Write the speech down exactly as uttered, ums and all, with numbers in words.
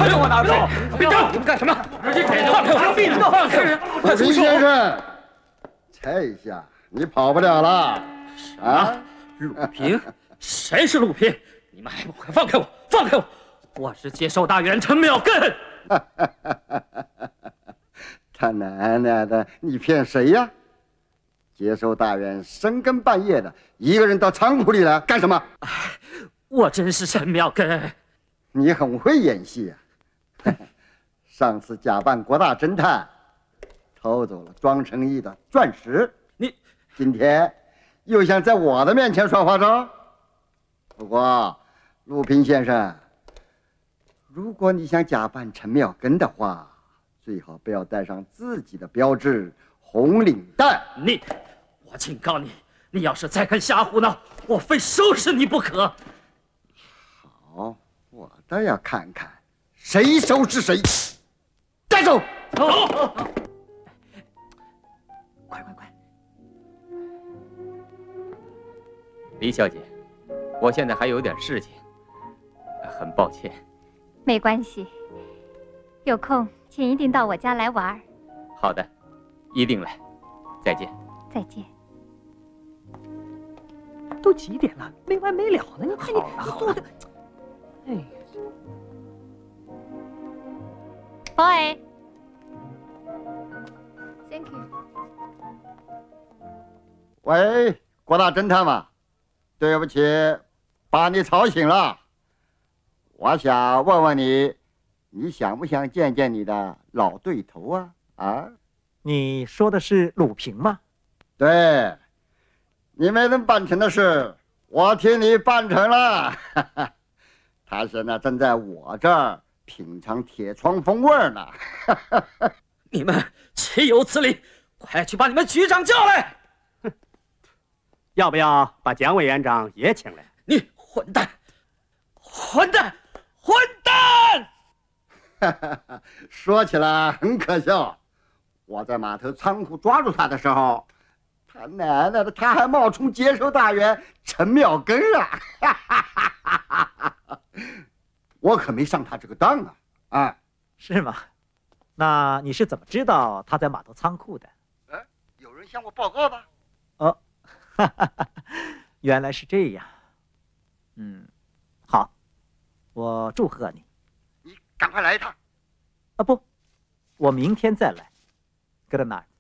快给我拿走！别动！你们干什么？放开我！枪毙人！放开我！ 林先生，猜一下，你跑不了了。啊？ 鲁平？谁是鲁平？你们还不快放开我！放开我！我是接受大员陈妙根。 他奶奶的，你骗谁呀？接受大员深更半夜的，一个人到仓库里来干什么？ 哎，我真是陈妙根。 你很会演戏啊！上次假扮国大侦探，偷走了庄成义的钻石， 你今天又想在我的面前耍花招？不过，陆平先生，如果你想假扮陈妙根的话，最好不要带上自己的标志红领带。 你，我警告你，你要是再敢瞎胡闹，我非收拾你不可。 好，我倒要看看谁收拾谁。站住！ 走！快快快！ 李小姐，我现在还有点事情，很抱歉。 没关系，有空请一定到我家来玩。 好的，一定来。再见。 再见。 都几点了，没完没了呢！你看你做的，哎呀 ，Boy，Thank you。 喂，郭大侦探嘛，对不起，把你吵醒了。我想问问你，你想不想见见你的老对头啊？啊？ 你说的是鲁平吗？ 对，你没能办成的事，我替你办成了。他现在正在我这儿品尝铁窗风味呢。 你们岂有此理！快去把你们局长叫来！ 要不要把蒋委员长也请来？ 你混蛋！混蛋！混蛋！ 说起来很可笑，我在码头仓库抓住他的时候，他奶奶的，他还冒充接收大员陈妙根啊！我可没上他这个当啊！啊， 是吗？那你是怎么知道他在码头仓库的？ 哎，有人向我报告的。 哦，哈哈哈，原来是这样。嗯，好，我祝贺你。 你赶快来一趟。 啊不，我明天再来。Good night。